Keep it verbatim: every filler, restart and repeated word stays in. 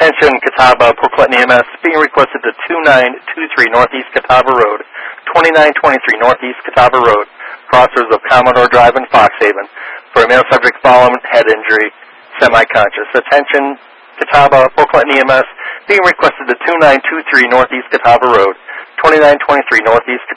Attention, Catawba, Port Clinton E M S, being requested to two nine two three Northeast Catawba Road, twenty-nine twenty-three Northeast Catawba Road, crossers of Commodore Drive and Foxhaven, for a male subject following head injury, semi-conscious. Attention, Catawba, Port Clinton E M S, being requested to two nine two three Northeast Catawba Road, twenty-nine twenty-three Northeast